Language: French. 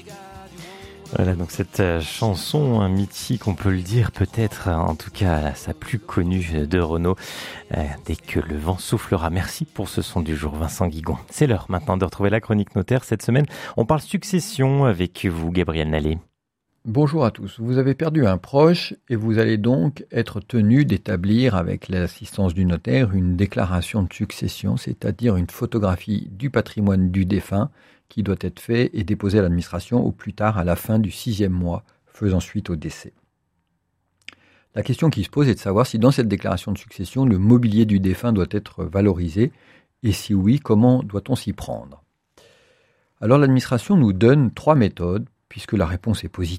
Voilà, donc cette chanson mythique, on peut le dire peut-être, en tout cas sa plus connue de Renaud, dès que le vent soufflera. Merci pour ce son du jour, Vincent Guigon. C'est l'heure maintenant de retrouver la chronique notaire. Cette semaine, on parle succession avec vous, Gabriel Nallet. Bonjour à tous. Vous avez perdu un proche et vous allez donc être tenu d'établir avec l'assistance du notaire une déclaration de succession, c'est-à-dire une photographie du patrimoine du défunt qui doit être fait et déposé à l'administration au plus tard à la fin du 6e mois faisant suite au décès. La question qui se pose est de savoir si dans cette déclaration de succession, le mobilier du défunt doit être valorisé et si oui, comment doit-on s'y prendre ? Alors l'administration nous donne 3 méthodes puisque la réponse est positive.